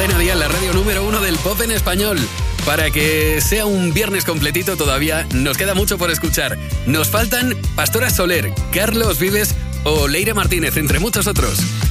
Cadena Dial, la radio número 1 del pop en español. Para que sea un viernes completito todavía, nos queda mucho por escuchar. Nos faltan Pastora Soler, Carlos Vives o Leire Martínez, entre muchos otros.